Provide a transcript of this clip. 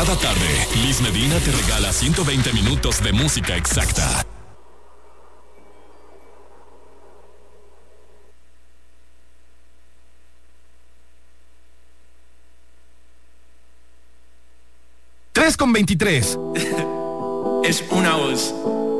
Cada tarde, Liz Medina te regala 120 minutos de música exacta. Con 23. Es una voz.